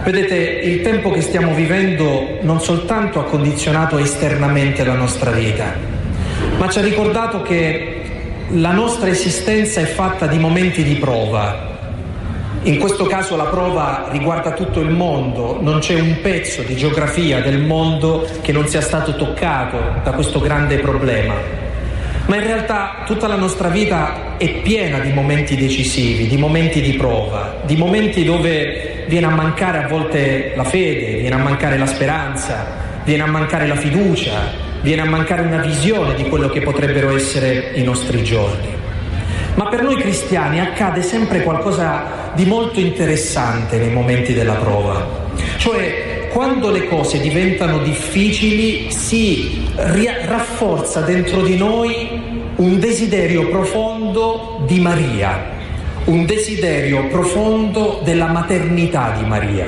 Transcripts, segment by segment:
Vedete, il tempo che stiamo vivendo non soltanto ha condizionato esternamente la nostra vita, ma ci ha ricordato che la nostra esistenza è fatta di momenti di prova. In questo caso la prova riguarda tutto il mondo, non c'è un pezzo di geografia del mondo che non sia stato toccato da questo grande problema. Ma in realtà tutta la nostra vita è piena di momenti decisivi, di momenti di prova, di momenti dove viene a mancare a volte la fede, viene a mancare la speranza, viene a mancare la fiducia, viene a mancare una visione di quello che potrebbero essere i nostri giorni. Ma per noi cristiani accade sempre qualcosa di molto interessante nei momenti della prova. Cioè, quando le cose diventano difficili, si rafforza dentro di noi un desiderio profondo di Maria, un desiderio profondo della maternità di Maria.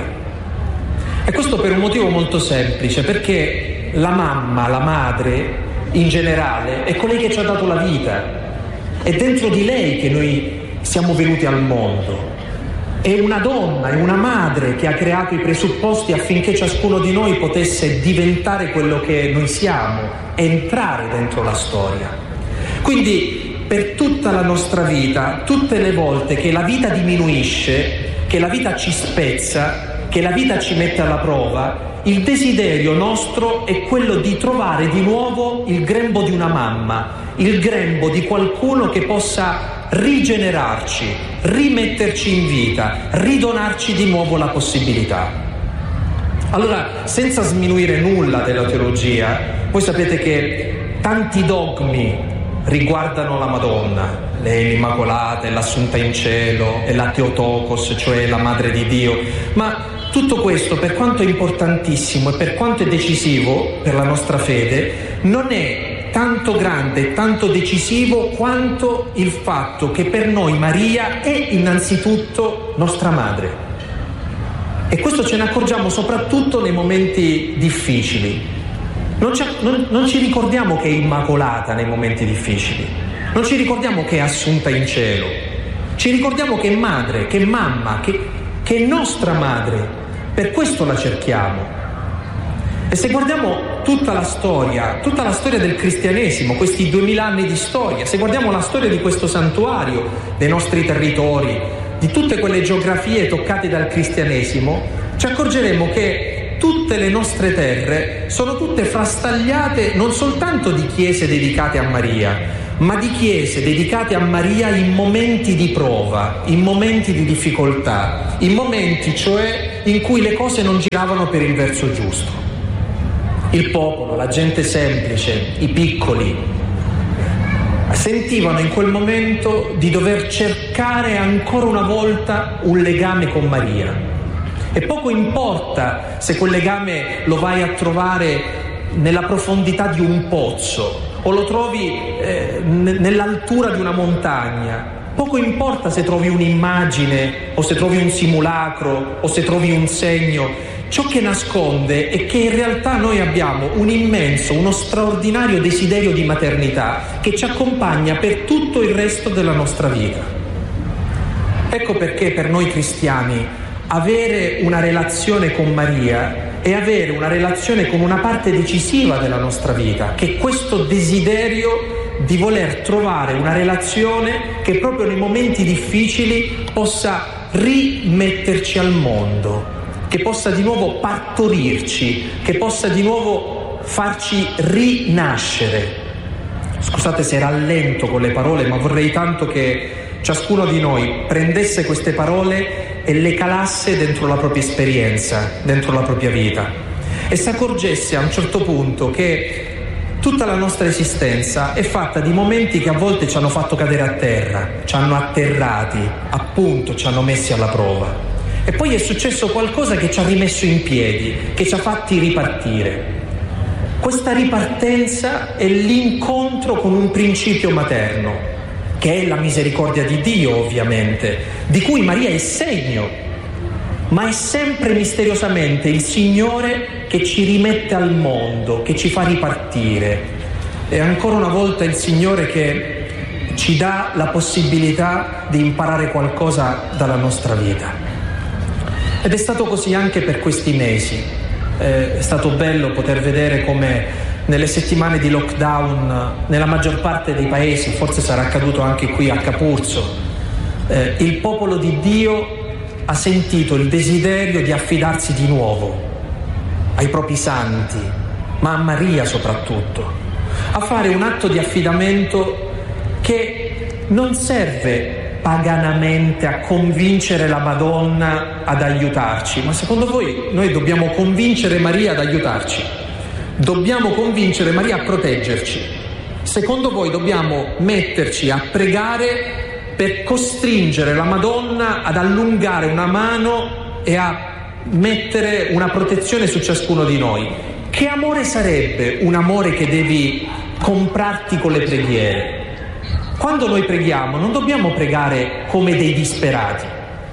E questo per un motivo molto semplice, perché la mamma, la madre, in generale, è colei che ci ha dato la vita. È dentro di lei che noi siamo venuti al mondo. È una donna, è una madre che ha creato i presupposti affinché ciascuno di noi potesse diventare quello che noi siamo, entrare dentro la storia. Quindi per tutta la nostra vita, tutte le volte che la vita diminuisce, che la vita ci spezza, che la vita ci mette alla prova, il desiderio nostro è quello di trovare di nuovo il grembo di una mamma, il grembo di qualcuno che possa rigenerarci, rimetterci in vita, ridonarci di nuovo la possibilità. Allora, senza sminuire nulla della teologia, voi sapete che tanti dogmi riguardano la Madonna, lei l'Immacolata, è l'Assunta in cielo, è la Theotokos, cioè la Madre di Dio, ma tutto questo, per quanto è importantissimo e per quanto è decisivo per la nostra fede, non è tanto grande, tanto decisivo quanto il fatto che per noi Maria è innanzitutto nostra madre. E questo ce ne accorgiamo soprattutto nei momenti difficili. Non ci ricordiamo che è immacolata nei momenti difficili, non ci ricordiamo che è assunta in cielo, ci ricordiamo che è madre, che è mamma, che è nostra madre, per questo la cerchiamo. E se guardiamo tutta la storia del cristianesimo, questi 2000 anni di storia, se guardiamo la storia di questo santuario, dei nostri territori, di tutte quelle geografie toccate dal cristianesimo, ci accorgeremo che tutte le nostre terre sono tutte frastagliate non soltanto di chiese dedicate a Maria, ma di chiese dedicate a Maria in momenti di prova, in momenti di difficoltà, in momenti cioè in cui le cose non giravano per il verso giusto. Il popolo, la gente semplice, i piccoli, sentivano in quel momento di dover cercare ancora una volta un legame con Maria. E poco importa se quel legame lo vai a trovare nella profondità di un pozzo o lo trovi nell'altura di una montagna. Poco importa se trovi un'immagine o se trovi un simulacro o se trovi un segno. Ciò che nasconde è che in realtà noi abbiamo un immenso, uno straordinario desiderio di maternità che ci accompagna per tutto il resto della nostra vita. Ecco perché per noi cristiani avere una relazione con Maria è avere una relazione con una parte decisiva della nostra vita, che è questo desiderio di voler trovare una relazione che proprio nei momenti difficili possa rimetterci al mondo, che possa di nuovo partorirci, che possa di nuovo farci rinascere. Scusate se rallento con le parole, ma vorrei tanto che ciascuno di noi prendesse queste parole e le calasse dentro la propria esperienza, dentro la propria vita, e si accorgesse a un certo punto che tutta la nostra esistenza è fatta di momenti che a volte ci hanno fatto cadere a terra, ci hanno atterrati, appunto ci hanno messi alla prova. E poi è successo qualcosa che ci ha rimesso in piedi, che ci ha fatti ripartire. Questa ripartenza è l'incontro con un principio materno, che è la misericordia di Dio, ovviamente, di cui Maria è segno, ma è sempre misteriosamente il Signore che ci rimette al mondo, che ci fa ripartire. È ancora una volta il Signore che ci dà la possibilità di imparare qualcosa dalla nostra vita. Ed è stato così anche per questi mesi. È stato bello poter vedere come nelle settimane di lockdown, nella maggior parte dei paesi, forse sarà accaduto anche qui a Capurzo, il popolo di Dio ha sentito il desiderio di affidarsi di nuovo ai propri santi, ma a Maria soprattutto, a fare un atto di affidamento che non serve paganamente a convincere la Madonna ad aiutarci, ma secondo voi noi dobbiamo convincere Maria ad aiutarci? Dobbiamo convincere Maria a proteggerci? Secondo voi dobbiamo metterci a pregare per costringere la Madonna ad allungare una mano e a mettere una protezione su ciascuno di noi? Che amore sarebbe un amore che devi comprarti con le preghiere? Quando noi preghiamo non dobbiamo pregare come dei disperati.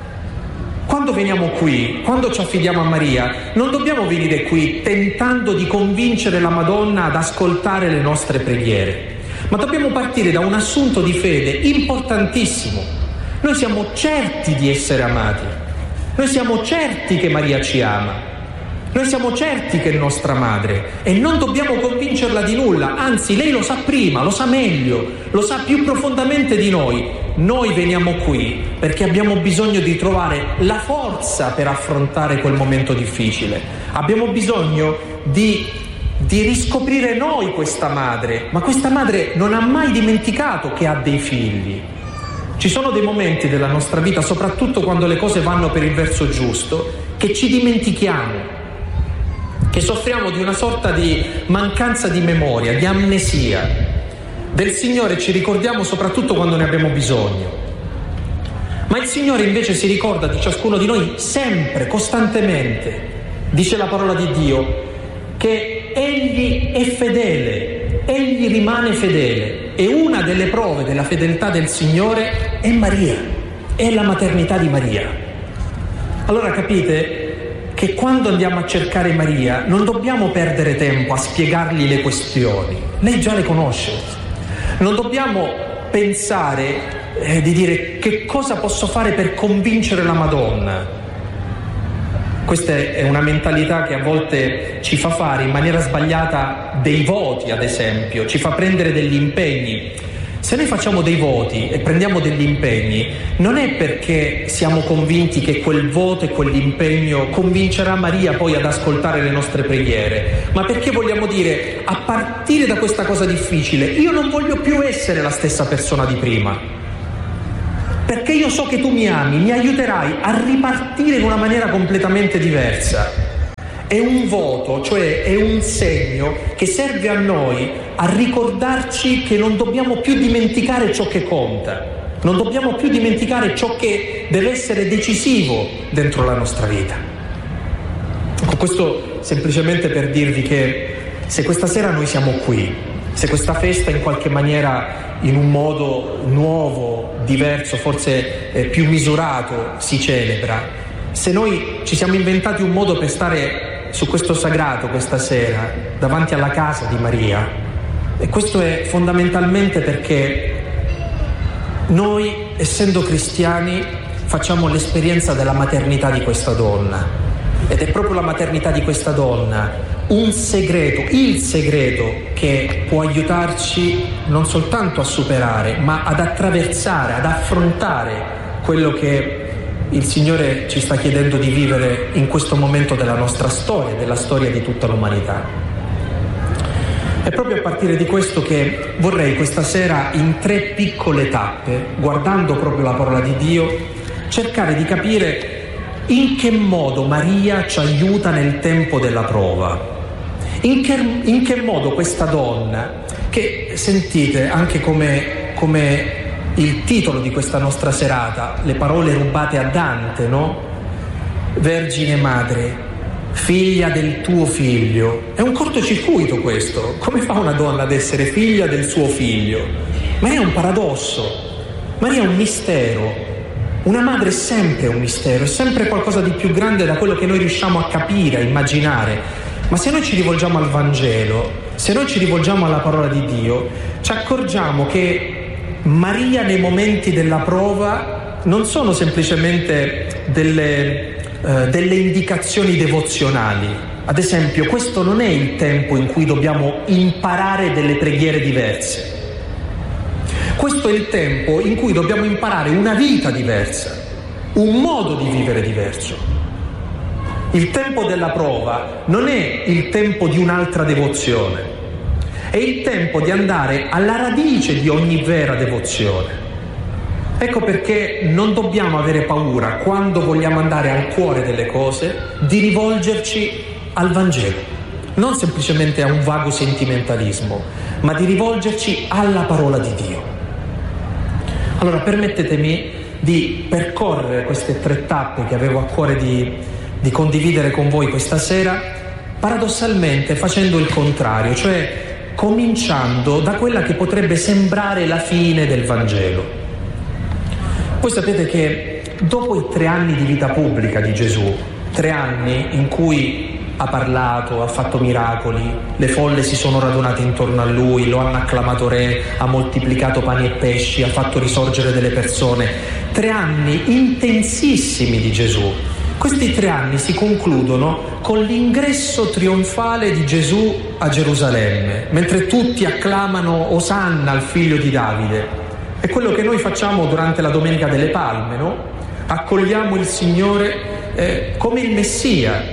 Quando veniamo qui, quando ci affidiamo a Maria, non dobbiamo venire qui tentando di convincere la Madonna ad ascoltare le nostre preghiere, ma dobbiamo partire da un assunto di fede importantissimo. Noi siamo certi di essere amati, noi siamo certi che Maria ci ama, noi siamo certi che è nostra madre e non dobbiamo convincerla di nulla, anzi lei lo sa prima, lo sa meglio, lo sa più profondamente di noi. Noi veniamo qui perché abbiamo bisogno di trovare la forza per affrontare quel momento difficile, abbiamo bisogno di riscoprire noi questa madre, ma questa madre non ha mai dimenticato che ha dei figli. Ci sono dei momenti della nostra vita, soprattutto quando le cose vanno per il verso giusto, che ci dimentichiamo, che soffriamo di una sorta di mancanza di memoria, di amnesia. Del Signore ci ricordiamo soprattutto quando ne abbiamo bisogno. Ma il Signore invece si ricorda di ciascuno di noi sempre, costantemente. Dice la parola di Dio che Egli è fedele, Egli rimane fedele. E una delle prove della fedeltà del Signore è Maria, è la maternità di Maria. Allora capite che quando andiamo a cercare Maria non dobbiamo perdere tempo a spiegargli le questioni, lei già le conosce. Non dobbiamo pensare di dire che cosa posso fare per convincere la Madonna. Questa è una mentalità che a volte ci fa fare in maniera sbagliata dei voti, ad esempio, ci fa prendere degli impegni. Se noi facciamo dei voti e prendiamo degli impegni, non è perché siamo convinti che quel voto e quell'impegno convincerà Maria poi ad ascoltare le nostre preghiere, ma perché vogliamo dire, a partire da questa cosa difficile, io non voglio più essere la stessa persona di prima, perché io so che tu mi ami, mi aiuterai a ripartire in una maniera completamente diversa. È un voto, cioè è un segno che serve a noi a ricordarci che non dobbiamo più dimenticare ciò che conta, non dobbiamo più dimenticare ciò che deve essere decisivo dentro la nostra vita. Questo semplicemente per dirvi che se questa sera noi siamo qui, se questa festa in qualche maniera, in un modo nuovo, diverso, forse più misurato si celebra, se noi ci siamo inventati un modo per stare su questo sagrato questa sera davanti alla casa di Maria, e questo è fondamentalmente perché noi, essendo cristiani, facciamo l'esperienza della maternità di questa donna, ed è proprio la maternità di questa donna un segreto, il segreto che può aiutarci non soltanto a superare, ma ad attraversare, ad affrontare quello che il Signore ci sta chiedendo di vivere in questo momento della nostra storia, della storia di tutta l'umanità. È proprio a partire di questo che vorrei questa sera, in 3 piccole tappe, guardando proprio la parola di Dio, cercare di capire in che modo Maria ci aiuta nel tempo della prova. In che modo questa donna, che sentite anche come il titolo di questa nostra serata, le parole rubate a Dante, no? Vergine madre, figlia del tuo figlio. È un cortocircuito questo. Come fa una donna ad essere figlia del suo figlio? Maria è un paradosso, Maria è un mistero. Una madre è sempre un mistero, è sempre qualcosa di più grande da quello che noi riusciamo a capire, a immaginare. Ma se noi ci rivolgiamo al Vangelo, se noi ci rivolgiamo alla parola di Dio, ci accorgiamo che Maria nei momenti della prova non sono semplicemente delle delle indicazioni devozionali. Ad esempio, questo non è il tempo in cui dobbiamo imparare delle preghiere diverse. Questo è il tempo in cui dobbiamo imparare una vita diversa, un modo di vivere diverso. Il tempo della prova non è il tempo di un'altra devozione, è il tempo di andare alla radice di ogni vera devozione. Ecco perché non dobbiamo avere paura, quando vogliamo andare al cuore delle cose, di rivolgerci al Vangelo, non semplicemente a un vago sentimentalismo, ma di rivolgerci alla parola di Dio. Allora permettetemi di percorrere queste 3 tappe che avevo a cuore di condividere con voi questa sera, paradossalmente facendo il contrario, cioè cominciando da quella che potrebbe sembrare la fine del Vangelo. Voi sapete che dopo i 3 anni di vita pubblica di Gesù, 3 anni in cui ha parlato, ha fatto miracoli, le folle si sono radunate intorno a lui, lo hanno acclamato re, ha moltiplicato pani e pesci, ha fatto risorgere delle persone, 3 anni intensissimi di Gesù. Questi 3 anni si concludono con l'ingresso trionfale di Gesù a Gerusalemme, mentre tutti acclamano Osanna al figlio di Davide. È quello che noi facciamo durante la Domenica delle Palme, no? Accogliamo il Signore come il Messia.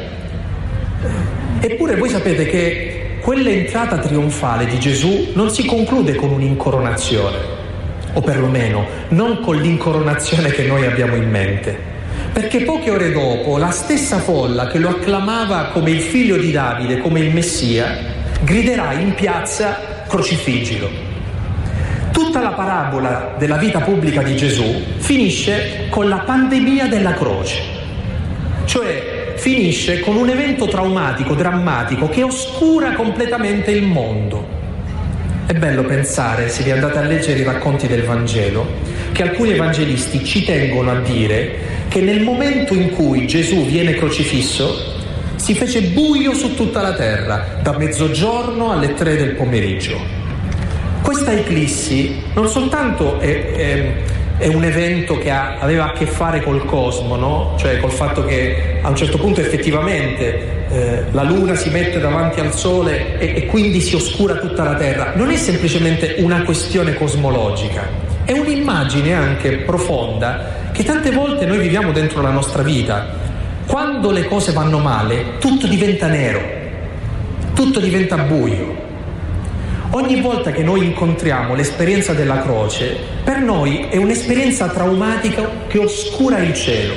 Eppure voi sapete che quell'entrata trionfale di Gesù non si conclude con un'incoronazione, o perlomeno non con l'incoronazione che noi abbiamo in mente, perché poche ore dopo la stessa folla che lo acclamava come il figlio di Davide, come il Messia, griderà in piazza: crocifiggilo. Tutta la parabola della vita pubblica di Gesù finisce con la pandemia della croce, cioè finisce con un evento traumatico, drammatico, che oscura completamente il mondo. È bello pensare, se vi andate a leggere i racconti del Vangelo, che alcuni evangelisti ci tengono a dire che nel momento in cui Gesù viene crocifisso si fece buio su tutta la terra, da mezzogiorno alle 3 del pomeriggio. Questa eclissi non soltanto è un evento che aveva a che fare col cosmo, no? Cioè col fatto che a un certo punto effettivamente la luna si mette davanti al sole e quindi si oscura tutta la terra. Non è semplicemente una questione cosmologica, è un'immagine anche profonda che tante volte noi viviamo dentro la nostra vita. Quando le cose vanno male, tutto diventa nero, tutto diventa buio. Ogni volta che noi incontriamo l'esperienza della croce, per noi è un'esperienza traumatica che oscura il cielo.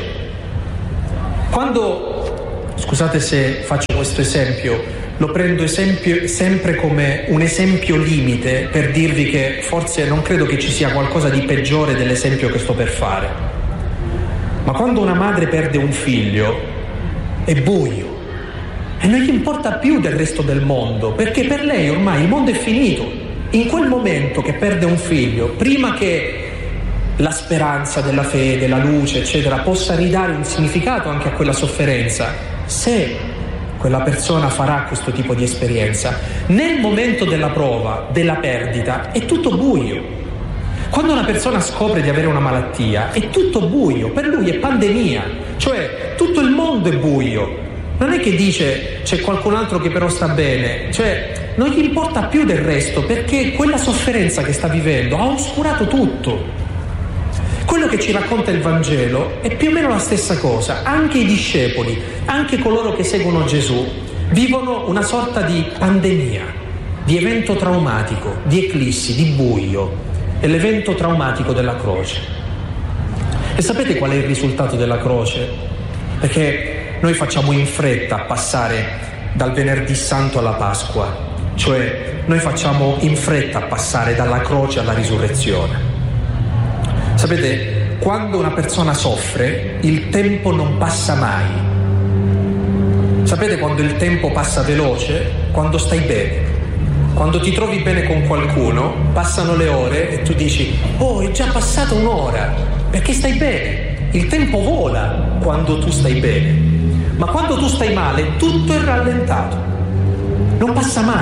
Quando, scusate se faccio questo esempio, lo prendo sempre come un esempio limite per dirvi che forse non credo che ci sia qualcosa di peggiore dell'esempio che sto per fare. Ma quando una madre perde un figlio è buio. E non gli importa più del resto del mondo, perché per lei ormai il mondo è finito. In quel momento che perde un figlio, prima che la speranza della fede, la luce, eccetera, possa ridare un significato anche a quella sofferenza, se quella persona farà questo tipo di esperienza, nel momento della prova, della perdita, è tutto buio. Quando una persona scopre di avere una malattia, è tutto buio, per lui è pandemia, cioè tutto il mondo è buio. Non è che dice c'è qualcun altro che però sta bene, cioè non gli importa più del resto, perché quella sofferenza che sta vivendo ha oscurato tutto. Quello che ci racconta il Vangelo è più o meno la stessa cosa. Anche i discepoli, anche coloro che seguono Gesù, vivono una sorta di pandemia, di evento traumatico, di eclissi, di buio. È l'evento traumatico della croce. E sapete qual è il risultato della croce? Perché noi facciamo in fretta a passare dal venerdì santo alla Pasqua, cioè noi facciamo in fretta a passare dalla croce alla risurrezione. Sapete, quando una persona soffre, il tempo non passa mai. Sapete quando il tempo passa veloce? Quando stai bene. Quando ti trovi bene con qualcuno, passano le ore e tu dici: oh, è già passata un'ora, perché stai bene. Il tempo vola quando tu stai bene. Ma quando tu stai male, tutto è rallentato. Non passa mai.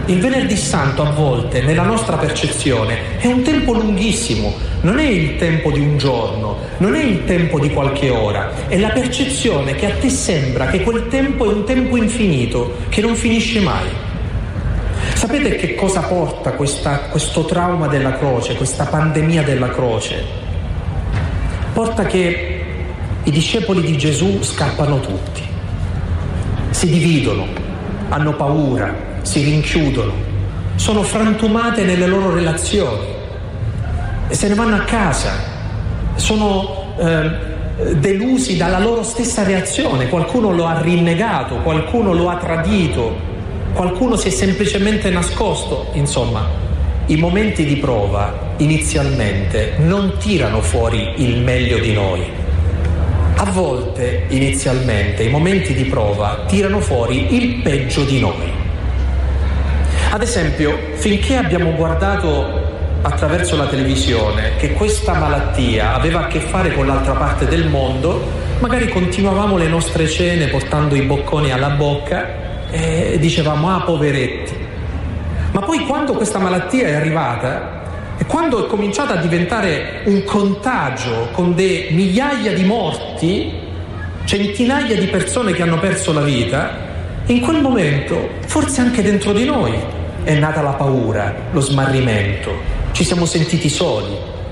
Il Venerdì Santo a volte, nella nostra percezione, è un tempo lunghissimo, non è il tempo di un giorno, non è il tempo di qualche ora, è la percezione che a te sembra che quel tempo è un tempo infinito, che non finisce mai. Sapete che cosa porta questo trauma della croce, questa pandemia della croce? Porta che i discepoli di Gesù scappano tutti, si dividono, hanno paura, si rinchiudono, sono frantumate nelle loro relazioni e se ne vanno a casa, sono delusi dalla loro stessa reazione. Qualcuno lo ha rinnegato, qualcuno lo ha tradito, qualcuno si è semplicemente nascosto. Insomma, i momenti di prova inizialmente non tirano fuori il meglio di noi. A volte inizialmente i momenti di prova tirano fuori il peggio di noi. Ad esempio, finché abbiamo guardato attraverso la televisione che questa malattia aveva a che fare con l'altra parte del mondo, magari continuavamo le nostre cene portando i bocconi alla bocca e dicevamo: ah, poveretti. Ma poi quando questa malattia è arrivata e quando è cominciata a diventare un contagio con migliaia di morti, centinaia di persone che hanno perso la vita, in quel momento, forse anche dentro di noi, è nata la paura, lo smarrimento, ci siamo sentiti soli.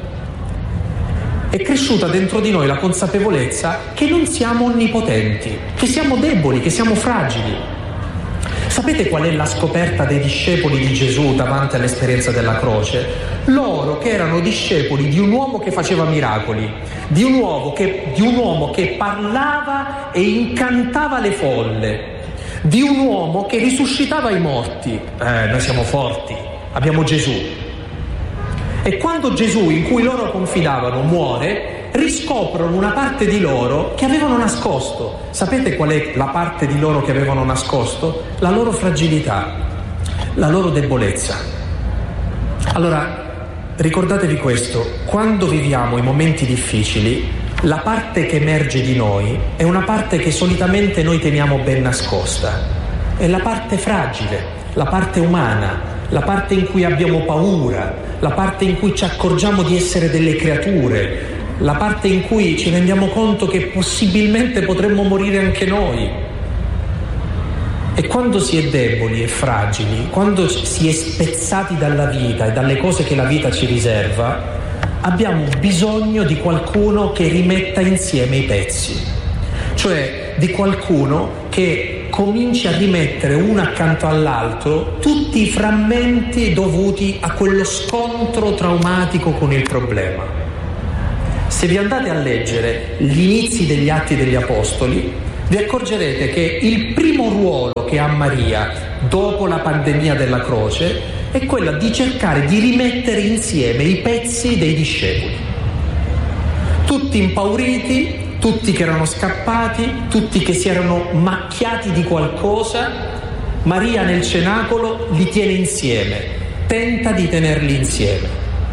È cresciuta dentro di noi la consapevolezza che non siamo onnipotenti, che siamo deboli, che siamo fragili. Sapete qual è la scoperta dei discepoli di Gesù davanti all'esperienza della croce? Loro che erano discepoli di un uomo che faceva miracoli, di un uomo che parlava e incantava le folle, di un uomo che risuscitava i morti. Noi siamo forti, abbiamo Gesù. E quando Gesù, in cui loro confidavano, muore, riscoprono una parte di loro che avevano nascosto. Sapete qual è la parte di loro che avevano nascosto? La loro fragilità, la loro debolezza. Allora, ricordatevi questo: quando viviamo i momenti difficili, la parte che emerge di noi è una parte che solitamente noi teniamo ben nascosta. È la parte fragile, la parte umana, la parte in cui abbiamo paura, la parte in cui ci accorgiamo di essere delle creature, la parte in cui ci rendiamo conto che possibilmente potremmo morire anche noi. E quando si è deboli e fragili, quando si è spezzati dalla vita e dalle cose che la vita ci riserva, abbiamo bisogno di qualcuno che rimetta insieme i pezzi, cioè di qualcuno che cominci a rimettere uno accanto all'altro tutti i frammenti dovuti a quello scontro traumatico con il problema. Se vi andate a leggere gli inizi degli Atti degli Apostoli, vi accorgerete che il primo ruolo che ha Maria dopo la pandemia della croce è quella di cercare di rimettere insieme i pezzi dei discepoli. Tutti impauriti, tutti che erano scappati, tutti che si erano macchiati di qualcosa, Maria nel cenacolo li tiene insieme, tenta di tenerli insieme.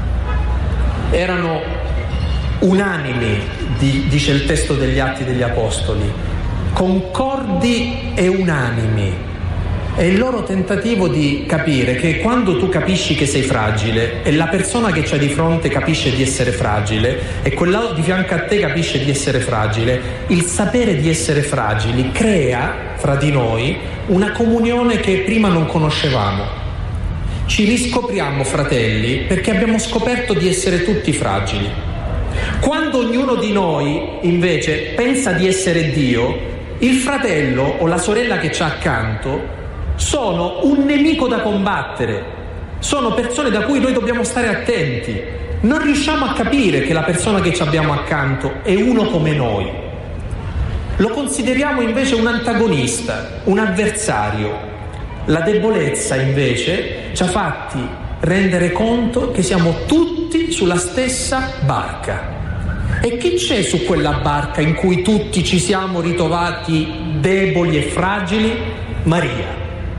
Erano unanimi, dice il testo degli Atti degli Apostoli, concordi e unanimi. È il loro tentativo di capire che quando tu capisci che sei fragile e la persona che c'è di fronte capisce di essere fragile e quella di fianco a te capisce di essere fragile, il sapere di essere fragili crea fra di noi una comunione che prima non conoscevamo. Ci riscopriamo fratelli perché abbiamo scoperto di essere tutti fragili. Quando ognuno di noi invece pensa di essere Dio, il fratello o la sorella che c'ha accanto sono un nemico da combattere, sono persone da cui noi dobbiamo stare attenti. Non riusciamo a capire che la persona che ci abbiamo accanto è uno come noi. Lo consideriamo invece un antagonista, un avversario. La debolezza invece ci ha fatti rendere conto che siamo tutti sulla stessa barca. E chi c'è su quella barca in cui tutti ci siamo ritrovati deboli e fragili? Maria.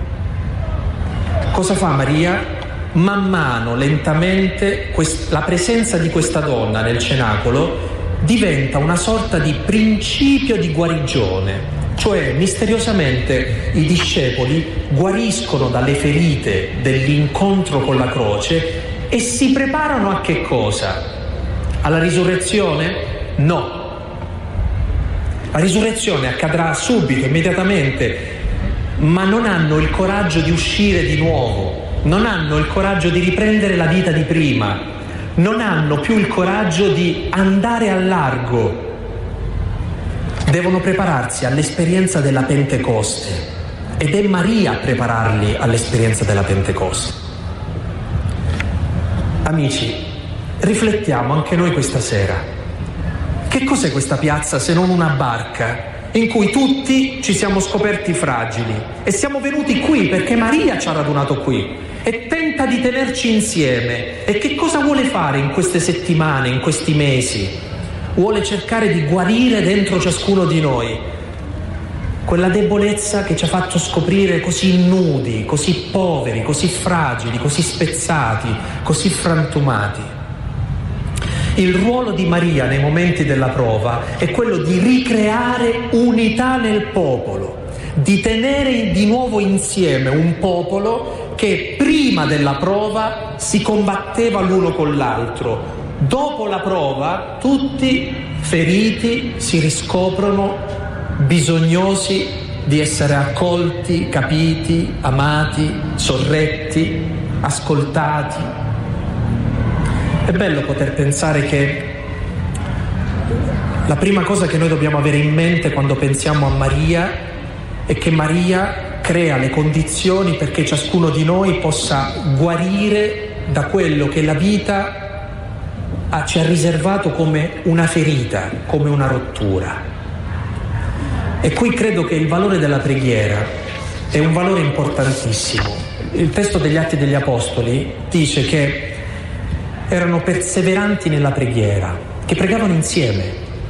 Cosa fa Maria? Man mano, lentamente, la presenza di questa donna nel cenacolo diventa una sorta di principio di guarigione. Cioè, misteriosamente i discepoli guariscono dalle ferite dell'incontro con la croce e si preparano a che cosa? Alla risurrezione? No. La risurrezione accadrà subito, immediatamente, ma non hanno il coraggio di uscire di nuovo, non hanno il coraggio di riprendere la vita di prima, non hanno più il coraggio di andare al largo. Devono prepararsi all'esperienza della Pentecoste ed è Maria a prepararli all'esperienza della Pentecoste. Amici, riflettiamo anche noi questa sera. Che cos'è questa piazza se non una barca in cui tutti ci siamo scoperti fragili e siamo venuti qui perché Maria ci ha radunato qui e tenta di tenerci insieme? E che cosa vuole fare in queste settimane, in questi mesi? Vuole cercare di guarire dentro ciascuno di noi quella debolezza che ci ha fatto scoprire così nudi, così poveri, così fragili, così spezzati, così frantumati. Il ruolo di Maria nei momenti della prova è quello di ricreare unità nel popolo, di tenere di nuovo insieme un popolo che prima della prova si combatteva l'uno con l'altro. Dopo la prova tutti feriti si riscoprono bisognosi di essere accolti, capiti, amati, sorretti, ascoltati. È bello poter pensare che la prima cosa che noi dobbiamo avere in mente quando pensiamo a Maria è che Maria crea le condizioni perché ciascuno di noi possa guarire da quello che la vita ci ha riservato come una ferita, come una rottura. E qui credo che il valore della preghiera è un valore importantissimo. Il testo degli Atti degli Apostoli dice che erano perseveranti nella preghiera, che pregavano insieme.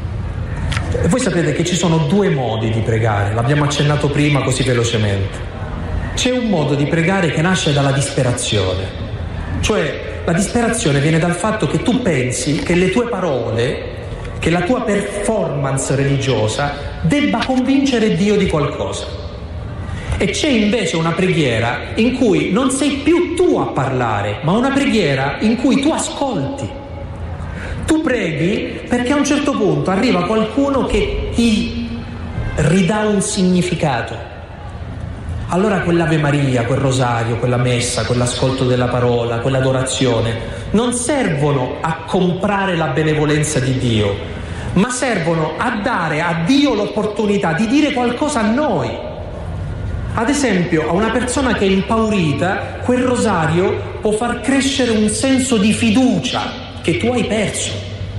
E voi sapete che ci sono due modi di pregare, l'abbiamo accennato prima così velocemente. C'è un modo di pregare che nasce dalla disperazione, cioè la disperazione viene dal fatto che tu pensi che le tue parole, che la tua performance religiosa debba convincere Dio di qualcosa. E c'è invece una preghiera in cui non sei più tu a parlare, ma una preghiera in cui tu ascolti. Tu preghi perché a un certo punto arriva qualcuno che ti ridà un significato. Allora quell'Ave Maria, quel rosario, quella messa, quell'ascolto della parola, quell'adorazione non servono a comprare la benevolenza di Dio, ma servono a dare a Dio l'opportunità di dire qualcosa a noi. Ad esempio, a una persona che è impaurita, quel rosario può far crescere un senso di fiducia che tu hai perso.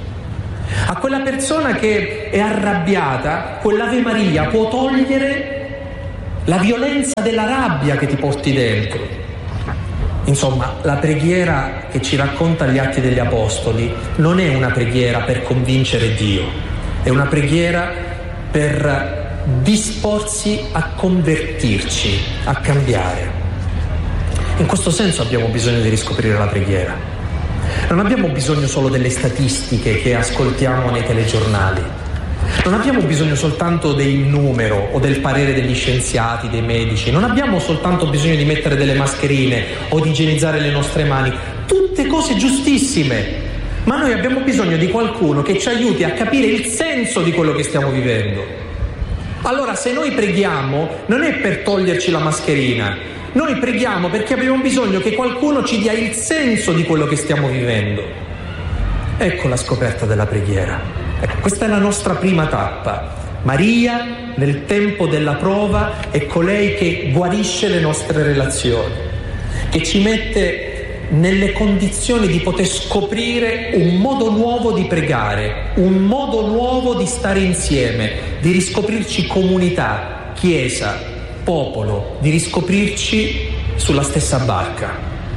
A quella persona che è arrabbiata, quell'Ave Maria può togliere la violenza della rabbia che ti porti dentro. Insomma, la preghiera che ci racconta gli Atti degli Apostoli non è una preghiera per convincere Dio, è una preghiera per disporsi a convertirci, a cambiare. In questo senso abbiamo bisogno di riscoprire la preghiera. Non abbiamo bisogno solo delle statistiche che ascoltiamo nei telegiornali. Non abbiamo bisogno soltanto del numero o del parere degli scienziati, dei medici. Non abbiamo soltanto bisogno di mettere delle mascherine o di igienizzare le nostre mani. Tutte cose giustissime. Ma noi abbiamo bisogno di qualcuno che ci aiuti a capire il senso di quello che stiamo vivendo. Allora, se noi preghiamo, non è per toglierci la mascherina. Noi preghiamo perché abbiamo bisogno che qualcuno ci dia il senso di quello che stiamo vivendo. Ecco la scoperta della preghiera. Ecco, questa è la nostra prima tappa. Maria, nel tempo della prova, è colei che guarisce le nostre relazioni, che ci mette nelle condizioni di poter scoprire un modo nuovo di pregare, un modo nuovo di stare insieme, di riscoprirci comunità, chiesa, popolo, di riscoprirci sulla stessa barca.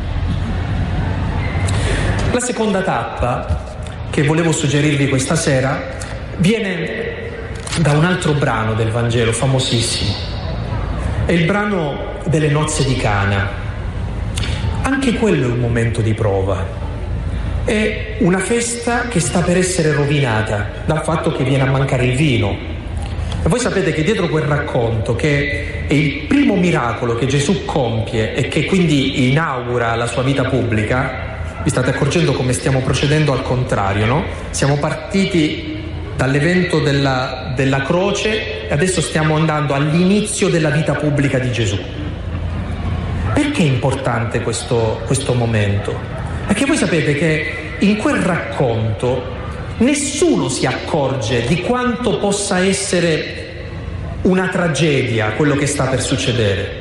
La seconda tappa che volevo suggerirvi questa sera viene da un altro brano del Vangelo famosissimo. È il brano delle nozze di Cana. Anche quello è un momento di prova. È una festa che sta per essere rovinata dal fatto che viene a mancare il vino. E voi sapete che dietro quel racconto, che è il primo miracolo che Gesù compie e che quindi inaugura la sua vita pubblica, vi state accorgendo come stiamo procedendo al contrario, no? Siamo partiti dall'evento della croce e adesso stiamo andando all'inizio della vita pubblica di Gesù. Perché è importante questo momento? Perché voi sapete che in quel racconto nessuno si accorge di quanto possa essere una tragedia quello che sta per succedere.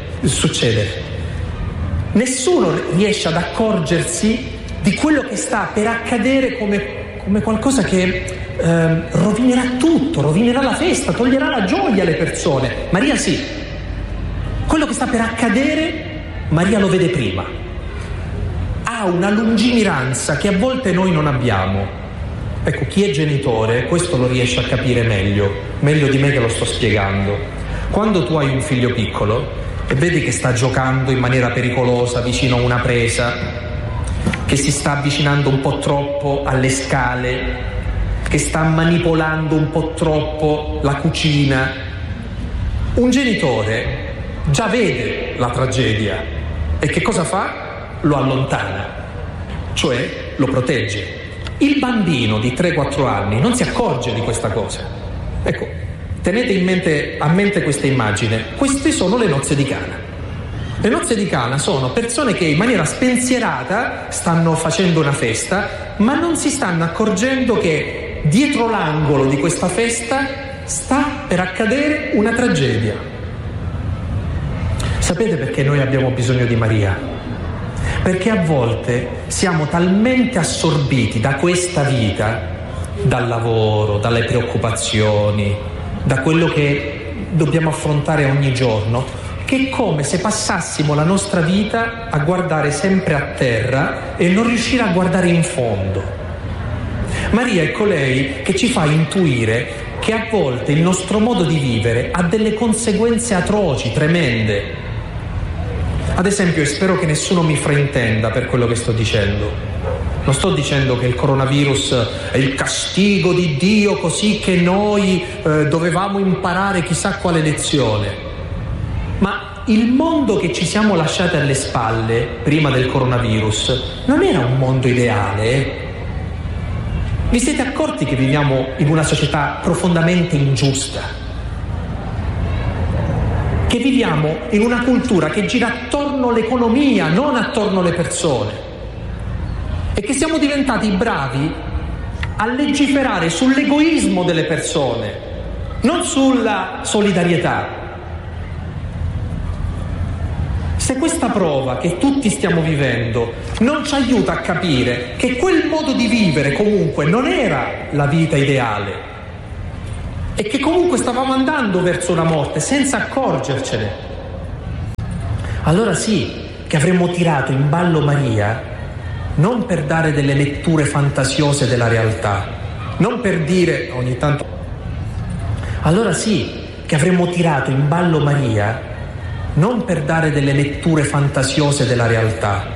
Nessuno riesce ad accorgersi di quello che sta per accadere come qualcosa che rovinerà tutto, rovinerà la festa, toglierà la gioia alle persone. Maria sì. Quello che sta per accadere, Maria lo vede prima. Ha una lungimiranza che a volte noi non abbiamo. Ecco, chi è genitore questo lo riesce a capire meglio di me che lo sto spiegando. Quando tu hai un figlio piccolo e vedi che sta giocando in maniera pericolosa vicino a una presa, che si sta avvicinando un po' troppo alle scale, che sta manipolando un po' troppo la cucina, un genitore già vede la tragedia e che cosa fa? Lo allontana, cioè lo protegge. Il bambino di 3-4 anni non si accorge di questa cosa. Ecco, tenete a mente questa immagine. Queste sono le nozze di Cana. Le nozze di Cana sono persone che in maniera spensierata stanno facendo una festa, ma non si stanno accorgendo che dietro l'angolo di questa festa sta per accadere una tragedia. Sapete perché noi abbiamo bisogno di Maria? Perché a volte siamo talmente assorbiti da questa vita, dal lavoro, dalle preoccupazioni, da quello che dobbiamo affrontare ogni giorno, che è come se passassimo la nostra vita a guardare sempre a terra e non riuscire a guardare in fondo. Maria è colei che ci fa intuire che a volte il nostro modo di vivere ha delle conseguenze atroci, tremende. Ad esempio, e spero che nessuno mi fraintenda per quello che sto dicendo, non sto dicendo che il coronavirus è il castigo di Dio così che noi dovevamo imparare chissà quale lezione, ma il mondo che ci siamo lasciati alle spalle prima del coronavirus non era un mondo ideale. Vi siete accorti che viviamo in una società profondamente ingiusta? Che viviamo in una cultura che gira attorno all'economia, non attorno alle persone, e che siamo diventati bravi a legiferare sull'egoismo delle persone, non sulla solidarietà. Se questa prova che tutti stiamo vivendo non ci aiuta a capire che quel modo di vivere comunque non era la vita ideale, e che comunque stavamo andando verso la morte senza accorgercene, allora sì che avremmo tirato in ballo Maria non per dare delle letture fantasiose della realtà, non per dire ogni tanto, allora sì che avremmo tirato in ballo Maria non per dare delle letture fantasiose della realtà,